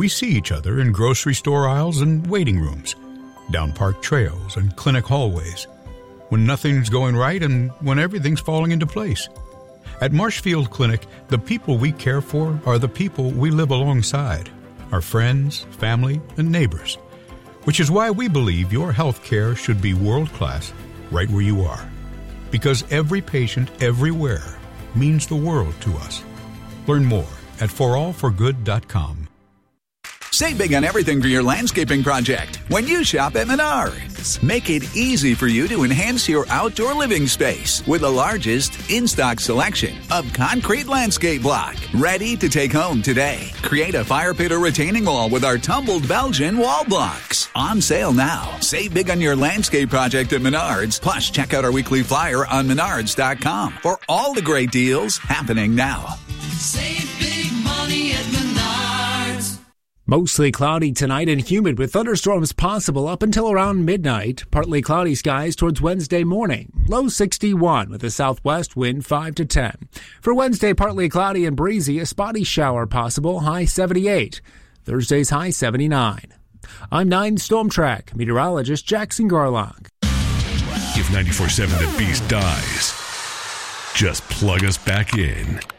We see each other in grocery store aisles and waiting rooms, down park trails and clinic hallways, when nothing's going right and when everything's falling into place. At Marshfield Clinic, the people we care for are the people we live alongside, our friends, family, and neighbors, which is why we believe your health care should be world-class right where you are. Because every patient everywhere means the world to us. Learn more at forallforgood.com. Save big on everything for your landscaping project when you shop at Menards. Make it easy for you to enhance your outdoor living space with the largest in-stock selection of concrete landscape block. Ready to take home today. Create a fire pit or retaining wall with our tumbled Belgian wall blocks. On sale now. Save big on your landscape project at Menards. Plus, check out our weekly flyer on Menards.com for all the great deals happening now. Save big money at Menards. Mostly cloudy tonight and humid with thunderstorms possible up until around midnight. Partly cloudy skies towards Wednesday morning. Low 61 with a southwest wind 5 to 10. For Wednesday, partly cloudy and breezy, a spotty shower possible, high 78. Thursday's high 79. I'm 9 Storm Track meteorologist Jackson Garlock. If 94.7 The Beast dies, just plug us back in.